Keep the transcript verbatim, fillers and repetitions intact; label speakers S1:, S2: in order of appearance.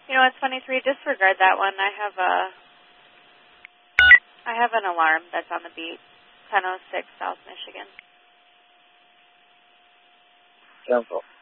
S1: You know what's funny, three? Disregard that one. I have a, I have an alarm that's on the beat. ten oh six South Michigan.
S2: Cancel.